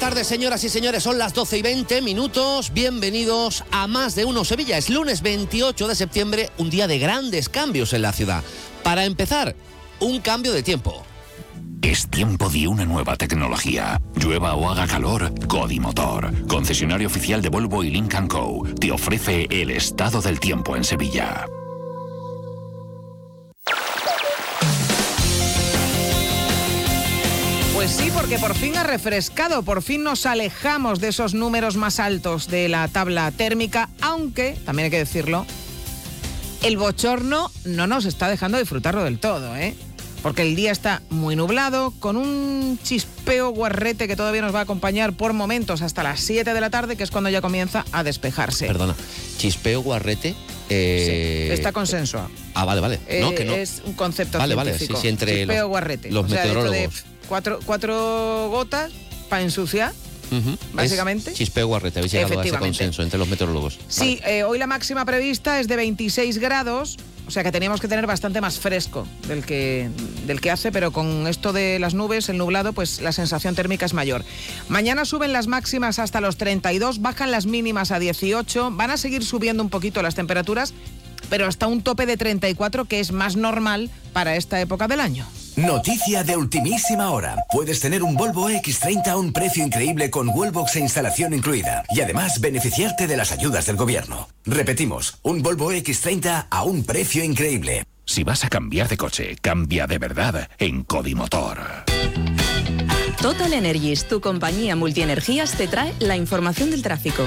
tardes, señoras y señores, son las 12:20. Bienvenidos a Más de Uno Sevilla. Es lunes 28 de septiembre, un día de grandes cambios en la ciudad. Para empezar, un cambio de tiempo. Es tiempo de una nueva tecnología. Llueva o haga calor, Codimotor, concesionario oficial de Volvo y Lynk & Co, te ofrece el estado del tiempo en Sevilla. Pues sí, porque por fin ha refrescado, por fin nos alejamos de esos números más altos de la tabla térmica, aunque, también hay que decirlo, el bochorno no nos está dejando disfrutarlo del todo, ¿eh? Porque el día está muy nublado, con un chispeo guarrete que todavía nos va a acompañar por momentos hasta las 7 de la tarde, que es cuando ya comienza a despejarse. Perdona, chispeo guarrete... Sí, está consensuado. Vale. No, que no. Es un concepto Vale, científico. sí, entre chispeo guarrete. Los meteorólogos. De cuatro gotas para ensuciar, básicamente. Es chispeo guarrete, habéis llegado a ese consenso entre los meteorólogos. Sí, vale. Hoy la máxima prevista es de 26 grados, o sea que teníamos que tener bastante más fresco del que hace, pero con esto de las nubes, el nublado, pues la sensación térmica es mayor. Mañana suben las máximas hasta los 32, bajan las mínimas a 18, van a seguir subiendo un poquito las temperaturas, pero hasta un tope de 34, que es más normal para esta época del año. Noticia de ultimísima hora. Puedes tener un Volvo X30 a un precio increíble con Wallbox e instalación incluida. Y además beneficiarte de las ayudas del gobierno. Repetimos, un Volvo X30 a un precio increíble. Si vas a cambiar de coche, cambia de verdad en Codimotor. Total Energies, tu compañía multienergías, te trae la información del tráfico.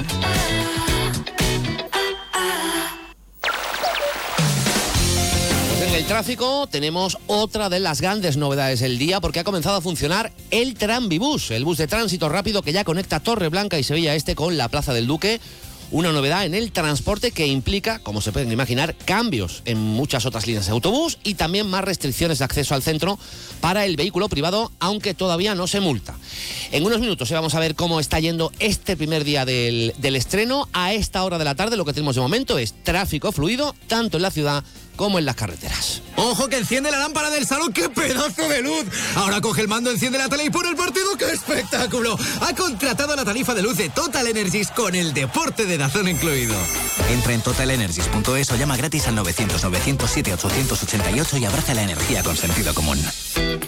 En el tráfico tenemos otra de las grandes novedades del día, porque ha comenzado a funcionar el Tranvibús, el bus de tránsito rápido que ya conecta Torreblanca y Sevilla Este con la Plaza del Duque. Una novedad en el transporte que implica, como se pueden imaginar, cambios en muchas otras líneas de autobús y también más restricciones de acceso al centro para el vehículo privado, aunque todavía no se multa. En unos minutos vamos a ver cómo está yendo este primer día del estreno. A esta hora de la tarde lo que tenemos de momento es tráfico fluido, tanto en la ciudad como en las carreteras. ¡Ojo que enciende la lámpara del salón! ¡Qué pedazo de luz! Ahora coge el mando, enciende la tele y pone el partido. ¡Qué espectáculo! Ha contratado la tarifa de luz de Total Energies con el deporte de DAZN incluido. Entra en totalenergies.es o llama gratis al 900 907 888 y abraza la energía con sentido común.